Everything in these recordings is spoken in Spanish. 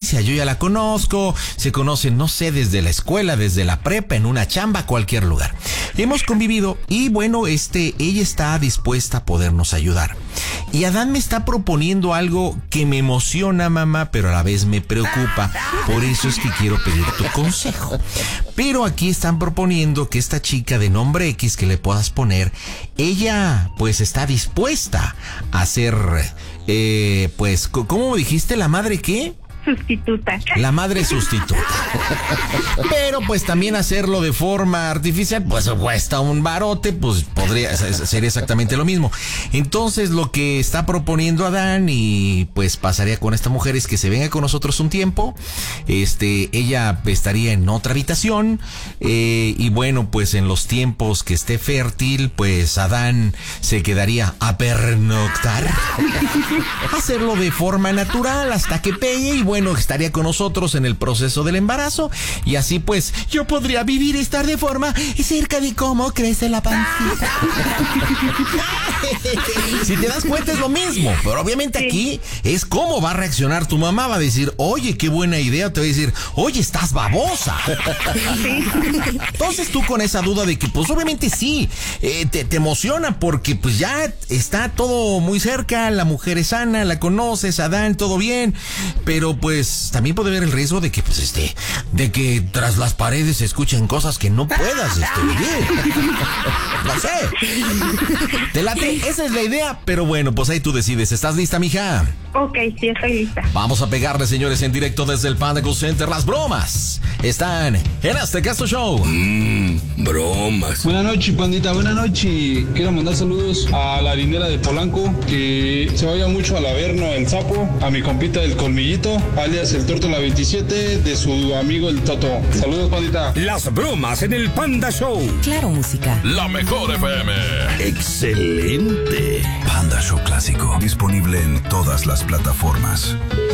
Patricia, yo ya la conozco, se conocen, no sé, desde la escuela, desde la prepa, en una chamba, cualquier lugar. Hemos convivido y bueno, ella está dispuesta a podernos ayudar. Y Adán me está proponiendo algo que me emociona, mamá, pero a la vez me preocupa. Por eso es que quiero pedir tu consejo. Pero aquí están proponiendo que esta chica de nombre X que le puedas poner, ella pues está dispuesta a ser, pues, ¿cómo dijiste? ¿La madre qué? Sustituta. La madre sustituta. Pero pues también hacerlo de forma artificial, pues cuesta un barote, pues podría ser exactamente lo mismo. Entonces lo que está proponiendo Adán y pues pasaría con esta mujer es que se venga con nosotros un tiempo. Ella estaría en otra habitación y bueno, pues en los tiempos que esté fértil, pues Adán se quedaría a pernoctar. Hacerlo de forma natural hasta que pegue y bueno, estaría con nosotros en el proceso del embarazo y así pues yo podría vivir y estar de forma cerca de cómo crece la pancita. Si te das cuenta es lo mismo, pero obviamente aquí es cómo va a reaccionar tu mamá. Va a decir, oye, qué buena idea. Te va a decir, oye, estás babosa. Entonces tú con esa duda de que pues obviamente sí, te emociona porque pues ya está todo muy cerca, la mujer es sana, la conoces, Adán, todo bien, pero pues también puede haber el riesgo de que pues de que tras las paredes se escuchen cosas que no puedas vivir. No sé. ¿Te late? Esa es la idea, pero bueno, pues ahí tú decides. ¿Estás lista, mija? Ok, sí, estoy lista. Vamos a pegarle, señores, en directo desde el Panda Cool Center. Las bromas están en Hazte Caso Show. Bromas. Buenas noches, pandita, buenas noches. Quiero mandar saludos a la harinera de Polanco, que se vaya mucho al Averno, el Sapo, a mi compita del Colmillito, alias el Torto la 27, de su amigo el Toto. Saludos, pandita. Las bromas en el Panda Show. Claro, música. La mejor FM. Excelente. Panda Show Clásico, disponible en todas las plataformas.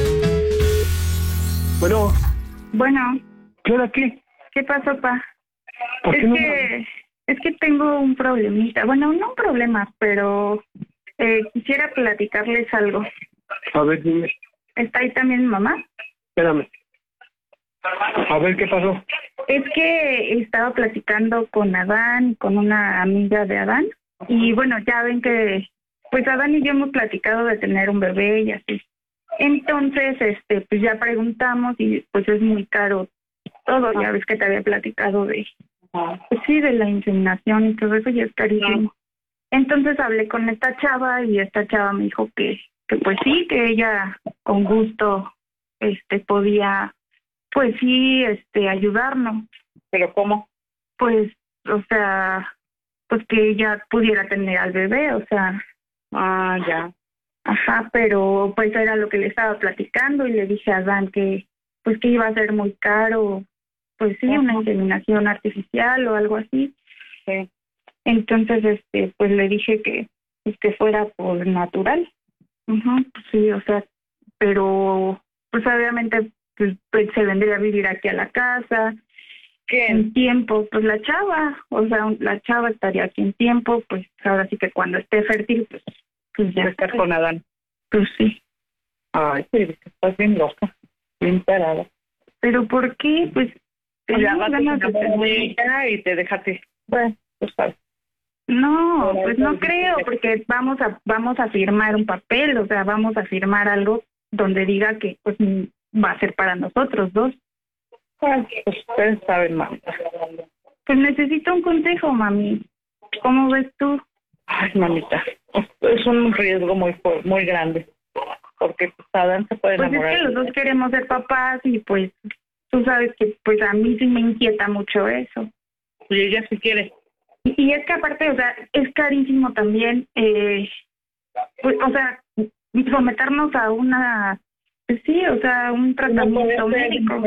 Bueno, ¿Qué hora qué? ¿Qué pasó, pa? ¿Por qué no? Es que tengo un problemita. Bueno, no un problema, pero quisiera platicarles algo. A ver, dime. ¿Está ahí también mi mamá? Espérame. A ver, ¿qué pasó? Es que estaba platicando con Adán, con una amiga de Adán. Y bueno, ya ven que pues Adán y yo hemos platicado de tener un bebé y así. Entonces, pues ya preguntamos y pues es muy caro todo. Ya ves que te había platicado de, pues sí, de la inseminación y todo eso, ya es carísimo. Entonces hablé con esta chava y esta chava me dijo que pues sí, que ella con gusto podía, pues sí, ayudarnos. ¿Pero cómo? Pues, o sea, pues que ella pudiera tener al bebé, o sea. Ah, ya. Ajá, pero pues era lo que le estaba platicando y le dije a Dan que pues que iba a ser muy caro, pues sí, una inseminación artificial o algo así. Sí. Entonces, pues le dije que fuera por natural. Ajá, pues sí, o sea, pero pues obviamente pues se vendría a vivir aquí a la casa. En tiempo, pues la chava, o sea, la chava estaría aquí en tiempo, pues ahora sí que cuando esté fértil, pues ya estar con Adán. Pues sí. Ay, pero estás bien loca, bien parada. ¿Pero por qué? Pues ya vas ganas de tener ella y te dejaste. Bueno, pues sabes. No, pues no creo, porque vamos a firmar un papel, o sea, vamos a firmar algo donde diga que pues va a ser para nosotros dos. Pues ustedes saben, mami. Pues necesito un consejo, mami. ¿Cómo ves tú? Ay, mamita, es un riesgo muy grande, porque pues Adán se puede enamorar. Pues es que los dos queremos ser papás y pues tú sabes que pues a mí sí me inquieta mucho eso. Y ella sí quiere. Y es que aparte, o sea, es carísimo también, pues, o sea, someternos a una, pues sí, o sea, un tratamiento médico.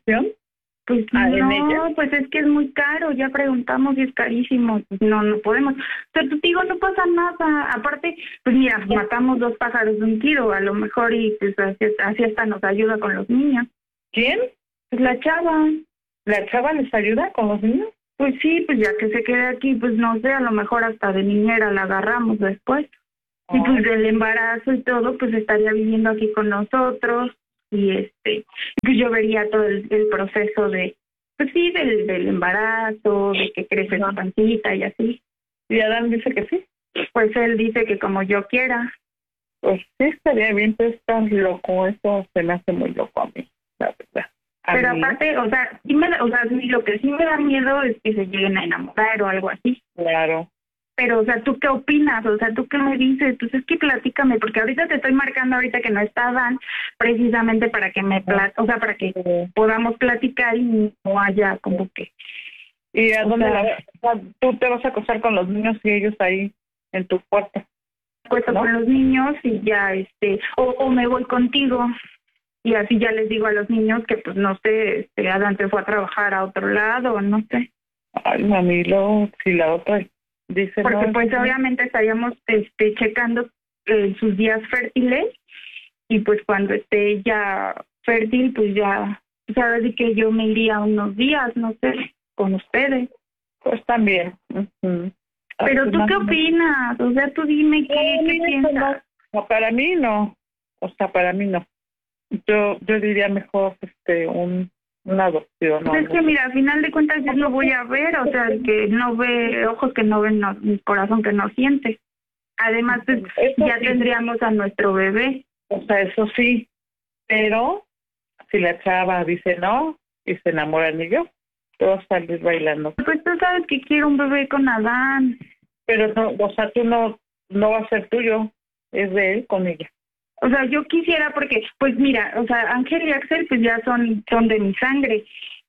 Pues no, pues es que es muy caro, ya preguntamos y es carísimo, pues no podemos. O sea, te digo, no pasa nada, aparte, pues mira, matamos 2 pájaros de un tiro, a lo mejor, y pues así hasta nos ayuda con los niños. ¿Quién? Pues la chava. ¿La chava les ayuda con los niños? Pues sí, pues ya que se quede aquí, pues no sé, a lo mejor hasta de niñera la agarramos después. Y pues del embarazo y todo, pues estaría viviendo aquí con nosotros. y pues yo vería todo el proceso de, pues sí, del embarazo, de que crece la pancita y así. ¿Y Adán dice que sí? Pues él dice que como yo quiera. Pues sí, estaría bien, pero estás loco, eso se me hace muy loco a mí, la verdad. Pero aparte, o sea, sí lo que sí me da miedo es que se lleguen a enamorar o algo así. Claro. Pero, o sea, ¿tú qué opinas? O sea, ¿tú qué me dices? Pues es que platícame, porque ahorita te estoy marcando ahorita que no está Dan, precisamente para que para que podamos platicar y no haya como que... ¿Y a dónde tú te vas a acostar con los niños y ellos ahí en tu cuarto? Acuesto con los niños y ya, o me voy contigo y así ya les digo a los niños que, pues, no sé, Adán se fue a trabajar a otro lado, no sé. Ay, mami, si la otra dice... Porque, no, pues, obviamente estaríamos checando sus días fértiles y, pues, cuando esté ya fértil, pues, ya, pues, ahora sí que yo me iría unos días, no sé, con ustedes. Pues también. Uh-huh. Pero, ¿tú qué opinas? O sea, tú dime qué piensas. No, para mí no. O sea, para mí no. Yo diría mejor una adopción. Pues es que mira, al final de cuentas yo lo voy a ver, o sea, el que no ve, ojos que no ven, no, corazón que no siente. Además, pues, ya sí tendríamos a nuestro bebé. O sea, eso sí, pero si la chava dice no y se enamora el niño, te vas a salir bailando. Pues tú sabes que quiero un bebé con Adán. Pero no, o sea, tú no va a ser tuyo, es de él con ella. O sea, yo quisiera porque, pues mira, o sea, Ángel y Axel pues ya son de mi sangre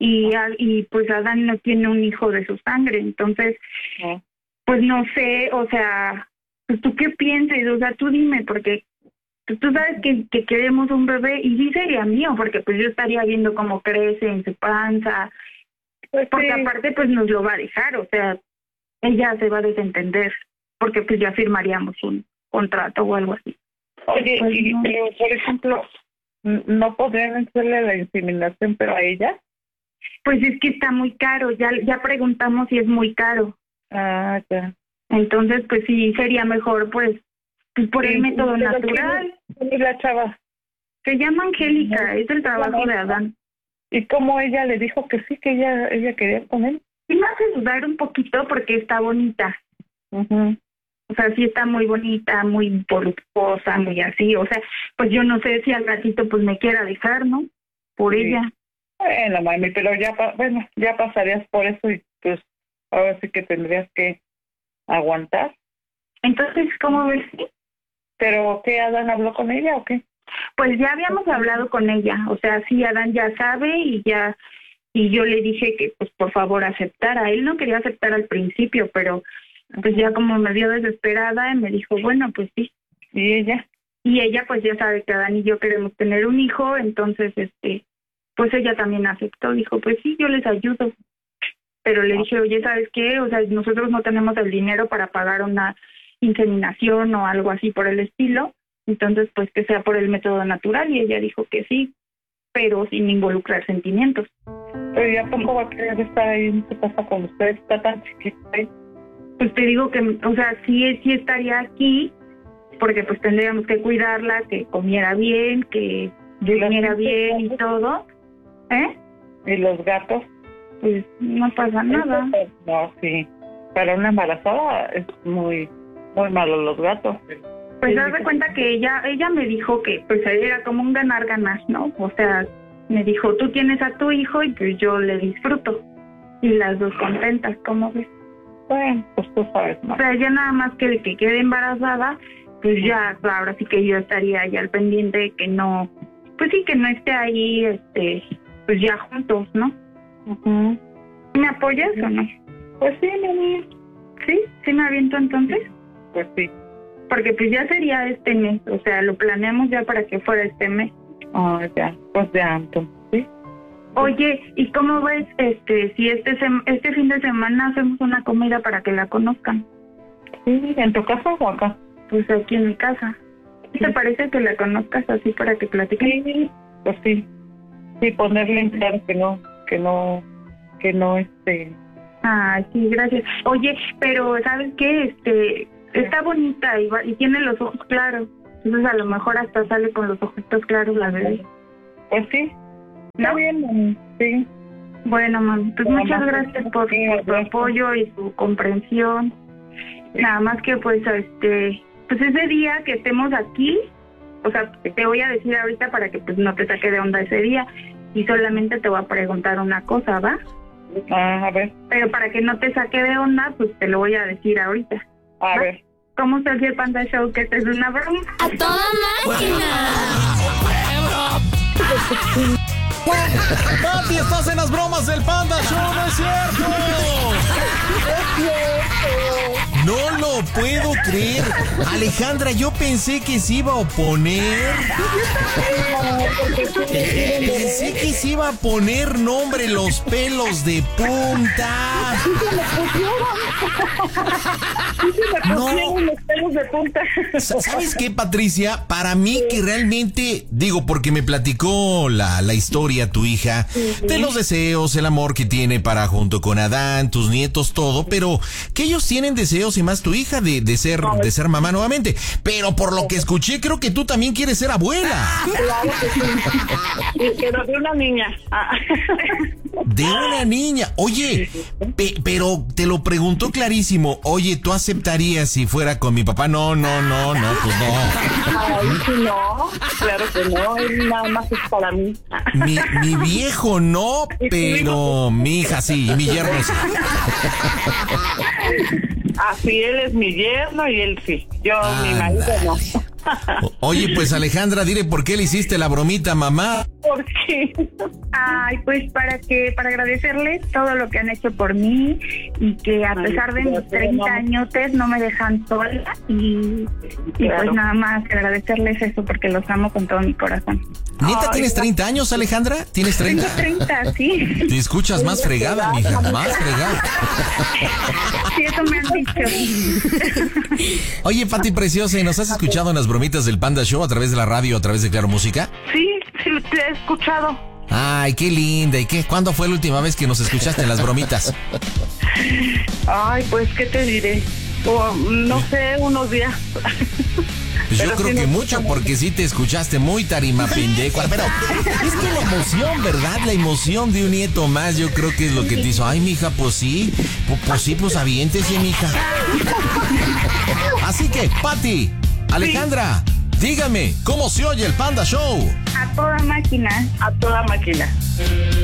y pues Adán no tiene un hijo de su sangre, entonces, pues no sé, o sea, pues tú qué piensas, o sea, tú dime, porque tú sabes que queremos un bebé y sí sería mío, porque pues yo estaría viendo cómo crece en su panza, pues porque sí. Aparte pues nos lo va a dejar, o sea, ella se va a desentender, porque pues ya firmaríamos un contrato o algo así. Oye, pues y no. Por ejemplo, ¿no podrían hacerle la inseminación pero a ella? Pues es que está muy caro, ya preguntamos si es muy caro. Ah, ya. Entonces, pues sí, sería mejor pues por el método natural. ¿Y la chava? Se llama Angélica, es el trabajo de Adán. ¿Y cómo ella le dijo que sí, que ella quería con él? Sí me hace dudar un poquito porque está bonita. Uh-huh. O sea, sí está muy bonita, muy voluptuosa, muy así. O sea, pues yo no sé si al ratito pues me quiera dejar, ¿no? Por sí. Ella. Bueno, mami, pero ya pasarías por eso y pues ahora sí que tendrías que aguantar. Entonces, ¿cómo ves? ¿Pero qué, Adán habló con ella o qué? Pues ya habíamos hablado con ella. O sea, sí, Adán ya sabe y yo le dije que pues por favor aceptara. Él no quería aceptar al principio, pero pues ya como me vio desesperada, me dijo, bueno, pues sí. ¿Y ella? Y ella pues ya sabe que Adán y yo queremos tener un hijo, entonces pues ella también aceptó, dijo, pues sí, yo les ayudo. Pero le dije, oye, ¿sabes qué? O sea, nosotros no tenemos el dinero para pagar una inseminación o algo así por el estilo, entonces pues que sea por el método natural, y ella dijo que sí, pero sin involucrar sentimientos. Pero ya poco va a querer estar ahí en su casa con usted, está tan chiquita ahí. Pues te digo que, o sea, sí estaría aquí, porque pues tendríamos que cuidarla, que comiera bien, que durmiera bien y todo. ¿Y los gatos? Pues no pasa nada. No, sí. Para una embarazada es muy, muy malo los gatos. Pues haz de cuenta que ella me dijo que pues era como un ganar-ganar, ¿no? O sea, me dijo, tú tienes a tu hijo y pues yo le disfruto. Y las dos contentas, ¿cómo ves? Bueno, pues tú sabes más. O sea, ya nada más que quede embarazada, pues ya, ahora sí que yo estaría ya al pendiente de que no, pues sí, que no esté ahí, pues ya juntos, ¿no? Uh-huh. ¿Me apoyas o no? Pues sí, mami. ¿Sí me aviento entonces? Pues sí. Porque pues ya sería este mes, o sea, lo planeamos ya para que fuera este mes. Ya, pues ya, entonces, ¿sí? Oye, ¿y cómo ves si este fin de semana hacemos una comida para que la conozcan? Sí, ¿en tu casa o acá? Pues aquí en mi casa. ¿Te parece que la conozcas así para que platiquen? Sí, pues sí. Sí, ponerle en claro que no. Ah, sí, gracias. Oye, pero ¿sabes qué? Está bonita y tiene los ojos claros. Entonces a lo mejor hasta sale con los ojitos claros la bebé. Pues sí. ¿No? Está bien, mami. Sí. Bueno, mami, pues Nada muchas más gracias por tu gracias. apoyo y tu comprensión. Nada más que pues pues ese día que estemos aquí, o sea, te voy a decir ahorita para que pues no te saque de onda ese día y solamente te voy a preguntar una cosa, ¿va? A ver. Pero para que no te saque de onda, pues te lo voy a decir ahorita. A ¿va? ver. ¿Cómo se oye el Panda Show? Que esta es una broma. ¡A toda máquina! Pati, estás en las bromas del Panda Show, ¿no es cierto? No lo puedo creer. Alejandra, yo pensé que se iba a oponer. Pensé que se iba a poner nombre los pelos de punta. No. Los pelos de punta. ¿Sabes qué, Patricia? Para mí que realmente, digo, porque me platicó la historia tu hija, de los deseos, el amor que tiene para junto con Adán, tus nietos, todo, pero que ellos tienen deseos y más tu hija de ser mamá nuevamente. Pero por lo que escuché, creo que tú también quieres ser abuela. Claro que sí. Pero de una niña. De una niña. Oye, pero te lo preguntó clarísimo. Oye, ¿tú aceptarías si fuera con mi papá? No, pues no. Ay, sí, no. Claro que no. Él nada más es para mí. Mi viejo no, pero mi hija sí, y mi yerno sí. Así él es mi yerno y él sí. Yo, mi marido no. Oye, pues Alejandra, dile por qué le hiciste la bromita, mamá. ¿Por qué? Ay, pues para agradecerles todo lo que han hecho por mí y que a pesar de mis 30 añotes no me dejan sola y pues nada más agradecerles eso porque los amo con todo mi corazón. ¿Neta tienes 30 años, Alejandra? ¿Tienes 30? Tengo 30, sí. Te escuchas más fregada, mija, más fregada. Sí, eso me han dicho. Oye, Pati Preciosa, ¿y nos has escuchado en las bromitas del Panda Show a través de la radio, a través de Claro Música? Sí, te he escuchado. Ay, qué linda. ¿Y qué? ¿Cuándo fue la última vez que nos escuchaste en las bromitas? Ay, pues, ¿qué te diré? No sé, unos días. Pues yo Pero creo sí que nos mucho, escuchamos. porque sí te escuchaste muy tarima pendejo. Pero es que la emoción, ¿verdad? La emoción de un nieto más, yo creo que es lo que te hizo. Ay, mija, pues sí, pues aviéntese, mija. Así que, Pati, Alejandra, díganme, ¿cómo se oye el Panda Show? A toda máquina. A toda máquina.